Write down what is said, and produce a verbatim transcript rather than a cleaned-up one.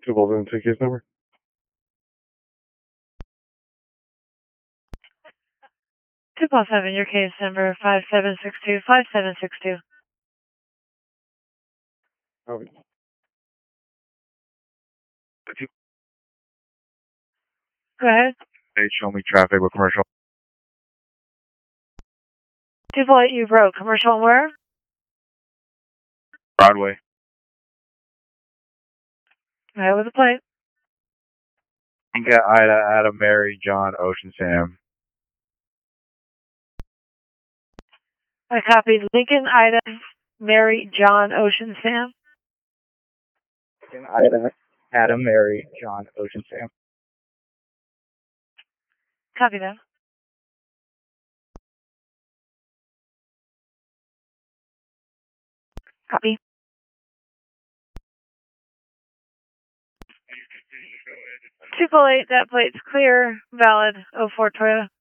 Two Bolton and take case number. Two Paul seven, your case number five seven six two five seven six two. Copy. Go ahead. They show me traffic with commercial. Two Paul eight, you broke. Commercial where? Broadway. All right, with the plate. Inca, Ida, Adam, Mary, John, Ocean, Sam. I copied Lincoln, Ida, Mary, John, Ocean, Sam. Lincoln, Ida, Adam, Mary, John, Ocean, Sam. Copy that. Copy. Two Paul eight, that plate's clear, valid, oh four Toyota.